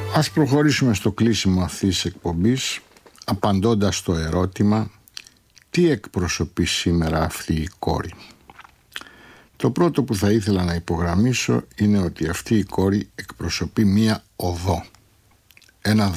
Ας προχωρήσουμε στο κλείσιμο αυτής της εκπομπής απαντώντας στο ερώτημα τι εκπροσωπεί σήμερα αυτή η κόρη. Το πρώτο που θα ήθελα να υπογραμμίσω είναι ότι αυτή η κόρη εκπροσωπεί μία οδό, ένα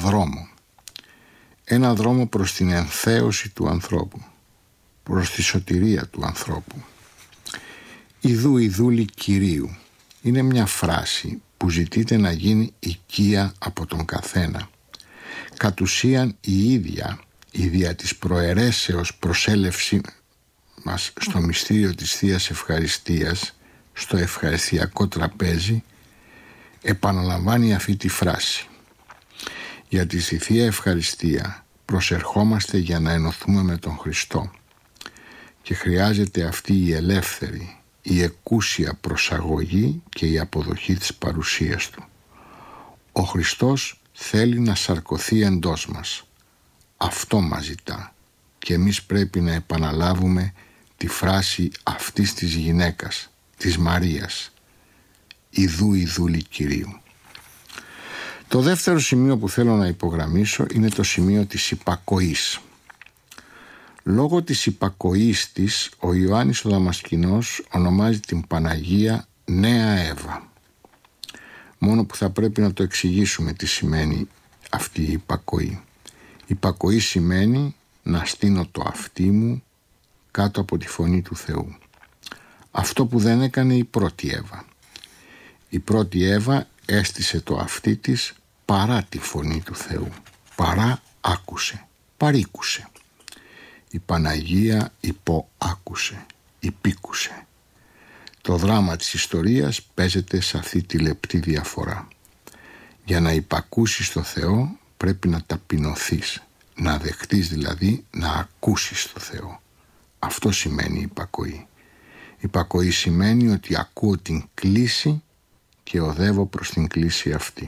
δρόμο προς την ενθέωση του ανθρώπου, προς τη σωτηρία του ανθρώπου. Ιδού ιδούλη Κυρίου είναι μια φράση που ζητείται να γίνει οικία από τον καθένα. Κατ' ουσίαν η ίδια της προαιρέσεως προσέλευση μας στο μυστήριο της Θείας Ευχαριστίας, στο ευχαριστιακό τραπέζι, επαναλαμβάνει αυτή τη φράση. Γιατί στη Θεία Ευχαριστία προσερχόμαστε για να ενωθούμε με τον Χριστό και χρειάζεται αυτή η ελεύθερη, η εκούσια προσαγωγή και η αποδοχή της παρουσίας Του. Ο Χριστός θέλει να σαρκωθεί εντός μας. Αυτό μας ζητά και εμείς πρέπει να επαναλάβουμε τη φράση αυτής της γυναίκας, της Μαρίας. Ιδού ιδούλη Κυρίου. Το δεύτερο σημείο που θέλω να υπογραμμίσω είναι το σημείο της υπακοής. Λόγω της υπακοής της, ο Ιωάννης ο Δαμασκηνός ονομάζει την Παναγία Νέα Εύα. Μόνο που θα πρέπει να το εξηγήσουμε τι σημαίνει αυτή η υπακοή. Υπακοή σημαίνει να στείνω το αυτί μου κάτω από τη φωνή του Θεού. Αυτό που δεν έκανε η πρώτη Εύα. Η πρώτη Εύα έστησε το αυτί της παρά τη φωνή του Θεού. Παρά άκουσε, παρήκουσε. Η Παναγία υποάκουσε, υπήκουσε. Το δράμα της ιστορίας παίζεται σε αυτή τη λεπτή διαφορά. Για να υπακούσεις το Θεό πρέπει να ταπεινωθείς, να δεχτείς δηλαδή να ακούσεις το Θεό. Αυτό σημαίνει υπακοή. Υπακοή σημαίνει ότι ακούω την κλήση και οδεύω προς την κλήση αυτή.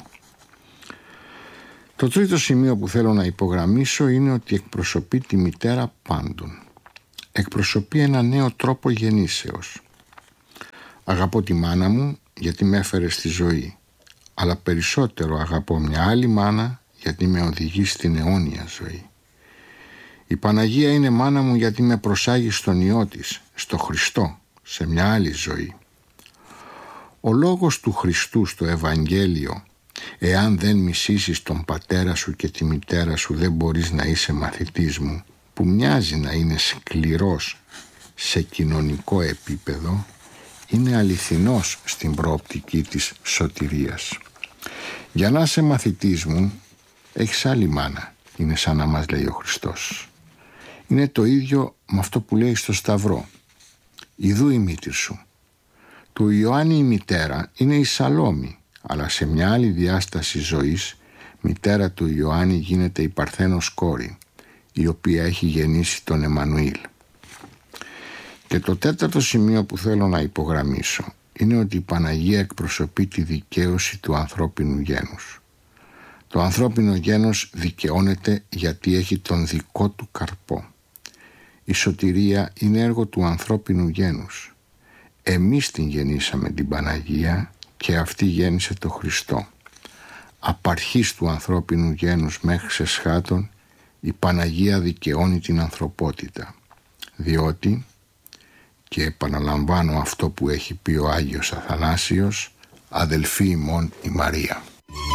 Το τρίτο σημείο που θέλω να υπογραμμίσω είναι ότι εκπροσωπεί τη μητέρα πάντων. Εκπροσωπεί ένα νέο τρόπο γεννήσεως. Αγαπώ τη μάνα μου γιατί με έφερε στη ζωή, αλλά περισσότερο αγαπώ μια άλλη μάνα γιατί με οδηγεί στην αιώνια ζωή. Η Παναγία είναι μάνα μου γιατί με προσάγει στον Υιό της, στο Χριστό, σε μια άλλη ζωή. Ο λόγος του Χριστού στο Ευαγγέλιο, εάν δεν μισήσεις τον πατέρα σου και τη μητέρα σου δεν μπορείς να είσαι μαθητής μου, που μοιάζει να είναι σκληρός σε κοινωνικό επίπεδο, είναι αληθινός στην προοπτική της σωτηρίας. Για να είσαι μαθητής μου έχεις άλλη μάνα, είναι σαν να μας λέει ο Χριστός. Είναι το ίδιο με αυτό που λέει στο Σταυρό. Ιδού η μήτηρ σου. Του Ιωάννη η μητέρα είναι η Σαλόμη, αλλά σε μια άλλη διάσταση ζωής, μητέρα του Ιωάννη γίνεται η Παρθένος κόρη, η οποία έχει γεννήσει τον Εμμανουήλ. Και το τέταρτο σημείο που θέλω να υπογραμμίσω είναι ότι η Παναγία εκπροσωπεί τη δικαίωση του ανθρώπινου γένους. Το ανθρώπινο γένος δικαιώνεται γιατί έχει τον δικό του καρπό. Η σωτηρία είναι έργο του ανθρώπινου γένους. Εμείς την γεννήσαμε την Παναγία και αυτή γέννησε το Χριστό. Απαρχής του ανθρώπινου γένους μέχρι εσχάτων, η Παναγία δικαιώνει την ανθρωπότητα. Διότι, και επαναλαμβάνω αυτό που έχει πει ο Άγιος Αθανάσιος, αδελφή ημών η Μαρία.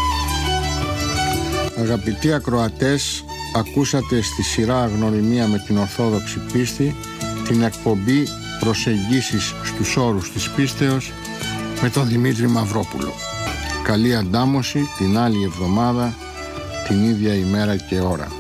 Αγαπητοί ακροατές, ακούσατε στη σειρά Αγνωριμία με την Ορθόδοξη Πίστη την εκπομπή Προσεγγίσεις στους όρους της πίστεως με τον Δημήτρη Μαυρόπουλο. Καλή αντάμωση την άλλη εβδομάδα, την ίδια ημέρα και ώρα.